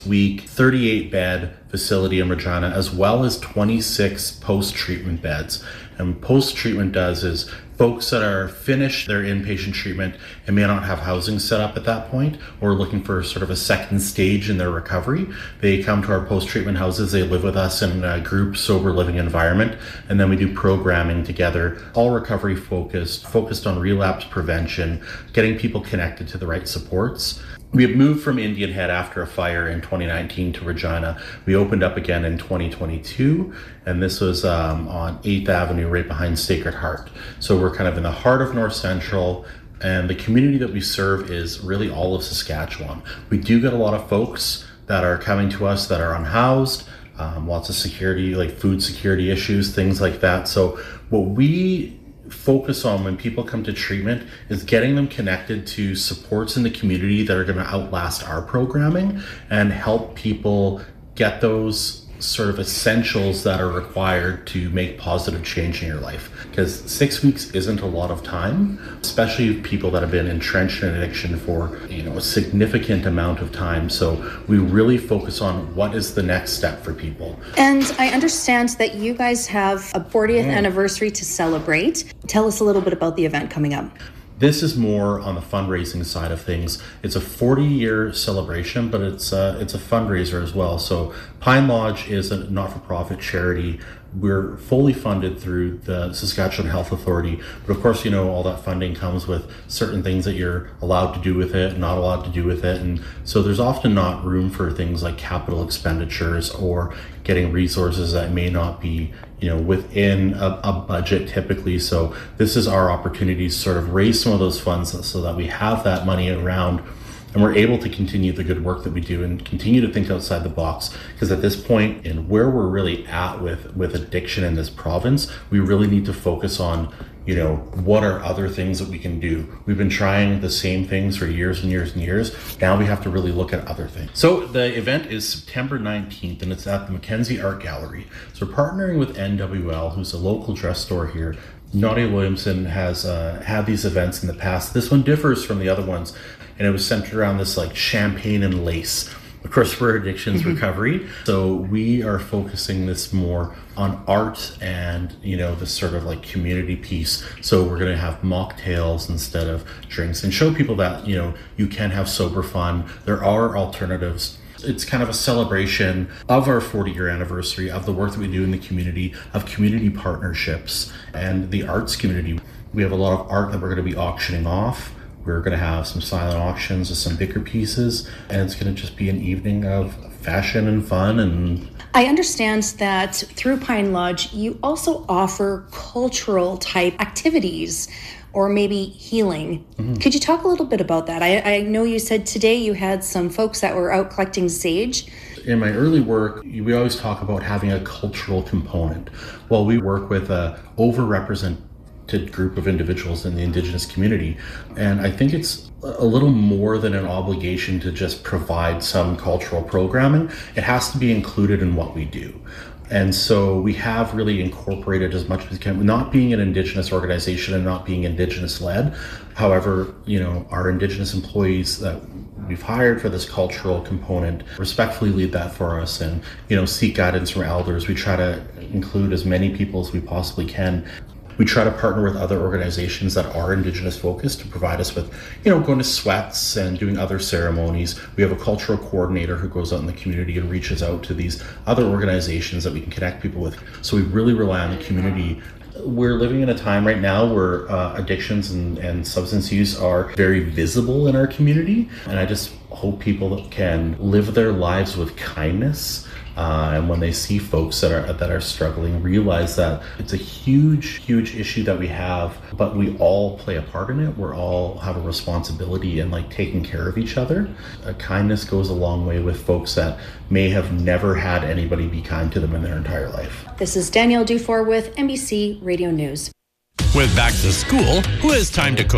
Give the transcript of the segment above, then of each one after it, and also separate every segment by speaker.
Speaker 1: week 38-bed facility in Regina, as well as 26 post-treatment beds. And what post-treatment does is folks that are finished their inpatient treatment and may not have housing set up at that point, or looking for sort of a second stage in their recovery, they come to our post-treatment houses. They live with us in a group sober living environment, and then we do programming together, all recovery focused on relapse prevention, getting people connected to the right supports. We had moved from Indian Head after a fire in 2019 to Regina. We opened up again in 2022, and this was on 8th Avenue, right behind Sacred Heart. So we're kind of in the heart of North Central, and the community that we serve is really all of Saskatchewan. We do get a lot of folks that are coming to us that are unhoused, lots of security, like food security issues, things like that. So what we focus on when people come to treatment is getting them connected to supports in the community that are going to outlast our programming and help people get those sort of essentials that are required to make positive change in your life. Because 6 weeks isn't a lot of time, especially people that have been entrenched in addiction for a significant amount of time. So we really focus on what is the next step for people.
Speaker 2: And I understand that you guys have a 40th anniversary to celebrate. Tell us a little bit about the event coming up.
Speaker 1: This is more on the fundraising side of things. It's a 40-year celebration, but it's a fundraiser as well. So Pine Lodge is a not-for-profit charity. We're fully funded through the Saskatchewan Health Authority, but of course, all that funding comes with certain things that you're allowed to do with it, not allowed to do with it. And so there's often not room for things like capital expenditures or getting resources that may not be within a budget typically. So this is our opportunity to sort of raise some of those funds so that we have that money around and we're able to continue the good work that we do and continue to think outside the box. Because at this point, in where we're really at with addiction in this province, we really need to focus on what are other things that we can do. We've been trying the same things for years and years and years. Now we have to really look at other things. So the event is September 19th, and it's at the Mackenzie Art Gallery. So we're partnering with NWL, who's a local dress store here. Nadia Williamson has had these events in the past. This one differs from the other ones, and it was centered around this like champagne and lace. Of course, we're addictions recovery, so we are focusing this more on art and this sort of like community piece. So we're going to have mocktails instead of drinks and show people that you can have sober fun. There are alternatives. It's kind of a celebration of our 40-year anniversary, of the work that we do in the community, of community partnerships and the arts community. We have a lot of art that we're going to be auctioning off. We're going to have some silent auctions of some bigger pieces, and it's going to just be an evening of fashion and fun. And
Speaker 2: I understand that through Pine Lodge, you also offer cultural type activities or maybe healing. Mm-hmm. Could you talk a little bit about that? I know you said today you had some folks that were out collecting sage.
Speaker 1: In my early work, we always talk about having a cultural component. Well, we work with a overrepresented group of individuals in the Indigenous community, and I think it's a little more than an obligation to just provide some cultural programming. It has to be included in what we do. And so we have really incorporated as much as we can, not being an Indigenous organization and not being Indigenous led. However, our Indigenous employees that we've hired for this cultural component respectfully lead that for us and, seek guidance from elders. We try to include as many people as we possibly can. We try to partner with other organizations that are Indigenous focused to provide us with, going to sweats and doing other ceremonies. We have a cultural coordinator who goes out in the community and reaches out to these other organizations that we can connect people with. So we really rely on the community. We're living in a time right now where addictions and substance use are very visible in our community. And I just hope people can live their lives with kindness. And when they see folks that are struggling, realize that it's a huge issue that we have, but we all play a part in it. We all have a responsibility in taking care of each other. Kindness goes a long way with folks that may have never had anybody be kind to them in their entire life.
Speaker 2: This is Danielle Dufour with NBC Radio News.
Speaker 3: With back to school, who has time to cook?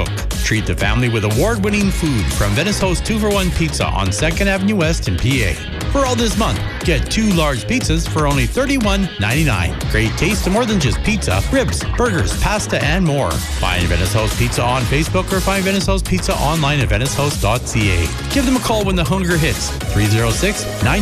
Speaker 3: Treat the family with award-winning food from Venice Host 2-for-1 Pizza on 2nd Avenue West in PA. For all this month, get 2 large pizzas for only $31.99. Great taste of more than just pizza, ribs, burgers, pasta, and more. Find Venice Host Pizza on Facebook or find Venice Host Pizza online at venicehost.ca. Give them a call when the hunger hits. 306-9